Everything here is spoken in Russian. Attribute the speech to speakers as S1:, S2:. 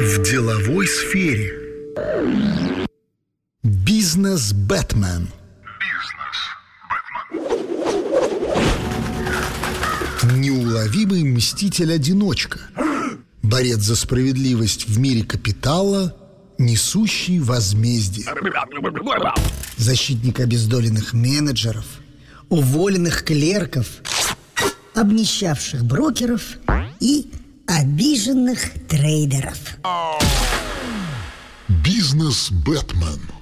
S1: в деловой сфере. Бизнес-бэтмен. Неуловимый мститель-одиночка, борец за справедливость в мире капитала, несущий возмездие, защитник обездоленных менеджеров,
S2: уволенных клерков, обнищавших брокеров и обиженных трейдеров.
S1: Бизнес-бэтмен.